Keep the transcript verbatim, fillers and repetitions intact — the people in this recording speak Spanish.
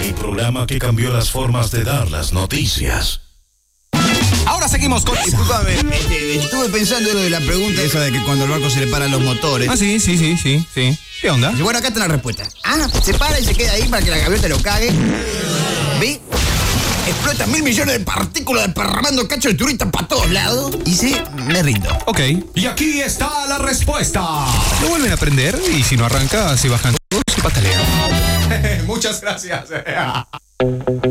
El programa que cambió las formas de dar las noticias. Ahora seguimos con... Disculpame, este, estuve pensando en lo de la pregunta esa de que cuando al barco se le paran los motores. Ah, sí, sí, sí, sí, sí. ¿Qué onda? Bueno, acá está la respuesta. Ah, se para y se queda ahí para que la gaviota lo cague. ¿Ve? Explota mil millones de partículas desparramando cacho de turista para todos lados. Y sí, me rindo. Ok. Y aquí está la respuesta. Lo vuelven a aprender y si no arranca, se bajan todos y patalean. Muchas gracias.